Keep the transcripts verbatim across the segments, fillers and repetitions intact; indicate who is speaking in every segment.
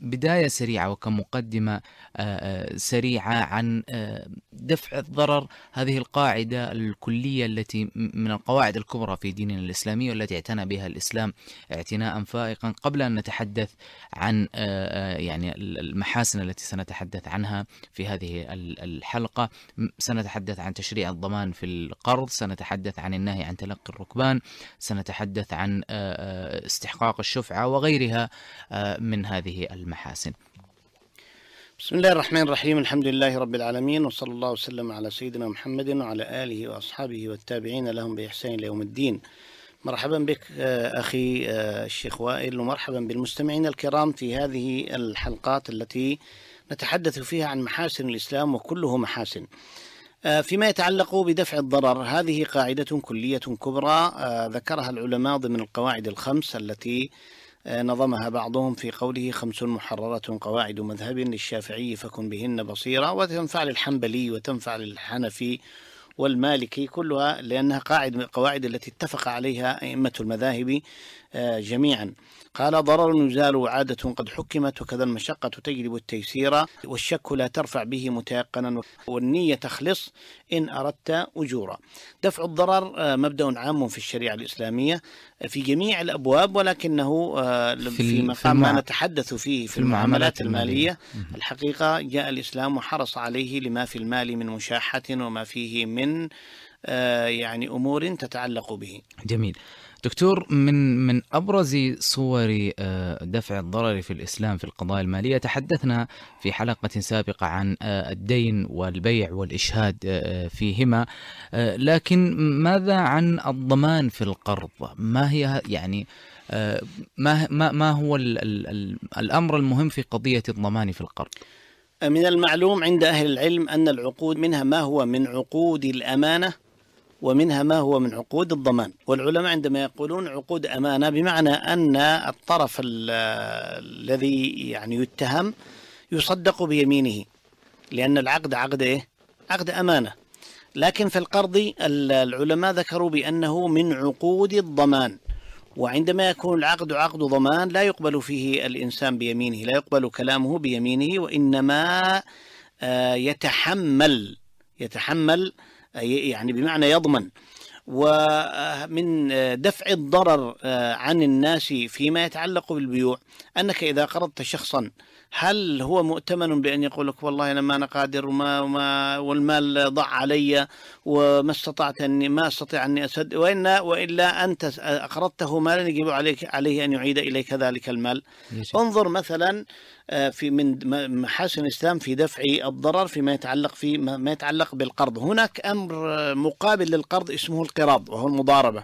Speaker 1: كبداية سريعة وكمقدمة سريعة عن دفع الضرر، هذه القاعدة الكلية التي من القواعد الكبرى في ديننا الإسلامي والتي اعتنى بها الإسلام اعتناء فائقا، قبل أن نتحدث عن يعني المحاسن التي سنتحدث عنها في هذه الحلقة. سنتحدث عن تشريع الضمان في القرض، سنتحدث عن النهي عن تلقي الركبان، سنتحدث عن استحقاق الشفعة وغيرها من هذه المحاسن.
Speaker 2: بسم الله الرحمن الرحيم، الحمد لله رب العالمين، وصلى الله وسلم على سيدنا محمد وعلى آله وأصحابه والتابعين لهم بإحسان إلى يوم الدين. مرحبا بك أخي الشيخ وائل، ومرحبا بالمستمعين الكرام في هذه الحلقات التي نتحدث فيها عن محاسن الإسلام، وكله محاسن. فيما يتعلق بدفع الضرر، هذه قاعدة كلية كبرى ذكرها العلماء ضمن القواعد الخمس التي نظمها بعضهم في قوله: خمس محررة قواعد مذهب للشافعي فكن بهن بصيرة، وتنفع للحنبلي وتنفع للحنفي والمالكي، كلها لأنها قاعد قواعد التي اتفق عليها أئمة المذاهب جميعا. قال: ضرر يزال عادة قد حكمت، وكذا المشقة تجلب التيسير، والشك لا ترفع به متيقنا، والنية تخلص إن أردت أجورا. دفع الضرر مبدأ عام في الشريعة الإسلامية في جميع الأبواب، ولكنه في مقام ما نتحدث فيه في المعاملات المالية الحقيقة جاء الإسلام وحرص عليه لما في المال من مشاحة وما فيه من يعني أمور تتعلق به.
Speaker 1: جميل دكتور، من من أبرز صور دفع الضرر في الإسلام في القضايا المالية تحدثنا في حلقة سابقة عن الدين والبيع والإشهاد فيهما، لكن ماذا عن الضمان في القرض؟ ما هي يعني ما ما ما هو ال ال الأمر المهم في قضية الضمان في القرض؟
Speaker 2: من المعلوم عند أهل العلم أن العقود منها ما هو من عقود الأمانة، ومنها ما هو من عقود الضمان. والعلماء عندما يقولون عقود أمانة بمعنى أن الطرف الذي يعني يتهم يصدق بيمينه، لأن العقد عقد إيه؟ عقد أمانة. لكن في القرض العلماء ذكروا بأنه من عقود الضمان، وعندما يكون العقد عقد ضمان لا يقبل فيه الإنسان بيمينه، لا يقبل كلامه بيمينه، وإنما يتحمل يتحمل يعني بمعنى يضمن. ومن دفع الضرر عن الناس فيما يتعلق بالبيوع أنك إذا قرضت شخصا، هل هو مؤتمن بأن يقول لك والله أنا ما أنا قادر وما, وما والمال ضاع علي وما استطعت أني ما أستطيع أني أسد، وإن وإلا أنت أقرضته مالا يجب عليك عليه أن يعيد إليك ذلك المال. يجب. انظر مثلا في من محاسن الإسلام في دفع الضرر فيما يتعلق في ما يتعلق بالقرض. هناك أمر مقابل للقرض اسمه القراض، وهو المضاربة.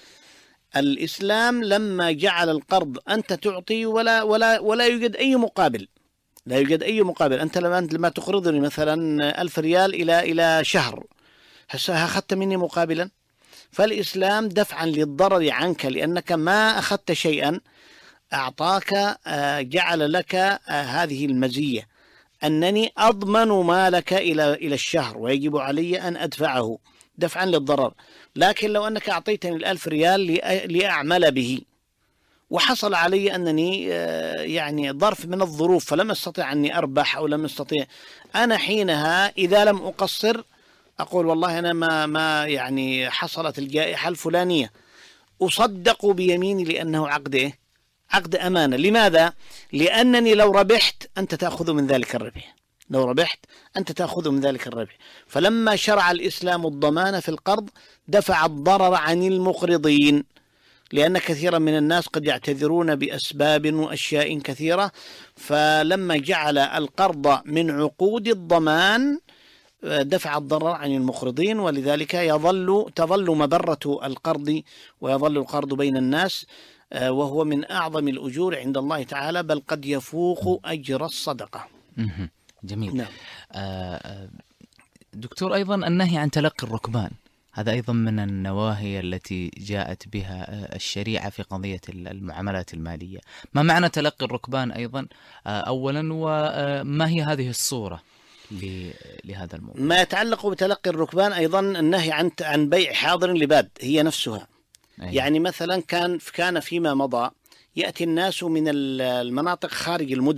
Speaker 2: الإسلام لما جعل القرض أنت تعطي ولا ولا ولا يوجد أي مقابل، لا يوجد أي مقابل. أنت لما أنت لما تقرضني مثلا ألف ريال إلى إلى شهر، هسه أخذت مني مقابلا. فالإسلام دفعا للضرر عنك لأنك ما أخذت شيئا، أعطاك جعل لك هذه المزية أنني أضمن مالك إلى إلى الشهر ويجب علي أن أدفعه دفعا للضرر. لكن لو أنك أعطيتني الألف ريال لأعمل به وحصل علي أنني يعني ظرف من الظروف فلم أستطيع أني أربح أو لم أستطيع، أنا حينها إذا لم أقصر أقول والله أنا ما ما يعني حصلت الجائحة الفلانية، أصدق بيميني لأنه عقد إيه؟ عقد أمانة. لماذا؟ لأنني لو ربحت أنت تأخذ من ذلك الربح، لو ربحت أنت تأخذ من ذلك الربح. فلما شرع الإسلام الضمان في القرض دفع الضرر عن المقرضين، لأن كثيرا من الناس قد يعتذرون بأسباب وأشياء كثيرة، فلما جعل القرض من عقود الضمان دفع الضرر عن المقرضين، ولذلك يظل تظل مبرة القرض ويظل القرض بين الناس، وهو من أعظم الأجور عند الله تعالى، بل قد يفوق أجر الصدقة.
Speaker 1: جميل. نعم. آه دكتور، أيضا النهي عن تلقي الركبان، هذا أيضا من النواهي التي جاءت بها الشريعة في قضية المعاملات المالية. ما معنى تلقي الركبان أيضا أولا، وما هي هذه الصورة لهذا الموضوع؟
Speaker 2: ما يتعلق بتلقي الركبان أيضا النهي عن عن بيع حاضر لباد هي نفسها. أيه. يعني مثلا كان كان فيما مضى يأتي الناس من المناطق خارج المدن